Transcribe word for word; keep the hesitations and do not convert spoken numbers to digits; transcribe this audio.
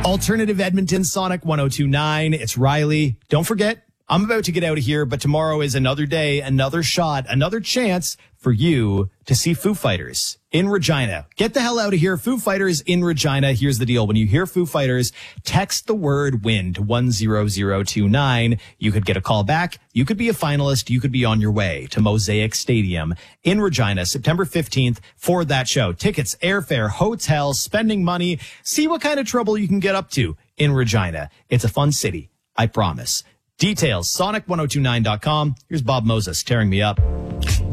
Alternative Edmonton, Sonic one oh two point nine. It's Riley. Don't forget, I'm about to get out of here, but tomorrow is another day, another shot, another chance for you to see Foo Fighters in Regina. Get the hell out of here. Foo Fighters in Regina. Here's the deal. When you hear Foo Fighters, text the word win to one zero zero two nine. You could get a call back. You could be a finalist. You could be on your way to Mosaic Stadium in Regina, September fifteenth for that show. Tickets, airfare, hotel, spending money. See what kind of trouble you can get up to in Regina. It's a fun city. I promise. Details, sonic ten twenty-nine dot com. Here's Bob Moses tearing me up.